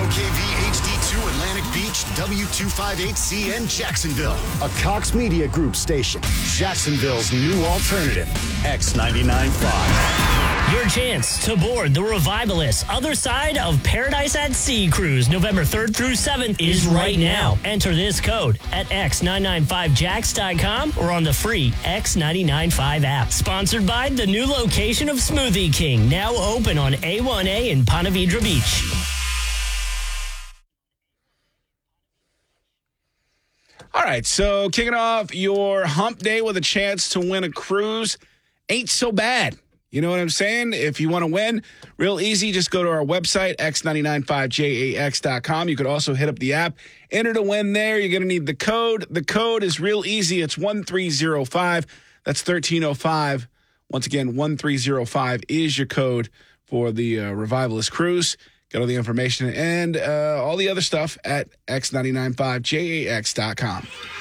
WOKV HD2 Atlantic Beach, W258C in Jacksonville. A Cox Media Group station. Jacksonville's new alternative. X99.5. Your chance to board the Revivalist Other Side of Paradise at Sea cruise November 3rd through 7th is right now. Enter this code at x995jax.com or on the free X995 app. Sponsored by the new location of Smoothie King, now open on A1A in Ponte Vedra Beach. All right, so kicking off your hump day with a chance to win a cruise ain't so bad. You know what I'm saying? If you want to win, real easy, just go to our website, x995jax.com. You could also hit up the app. Enter to win there. You're going to need the code. The code is real easy. It's 1305. That's 1305. Once again, 1305 is your code for the Revivalist Cruise. Got all the information and all the other stuff at x995jax.com.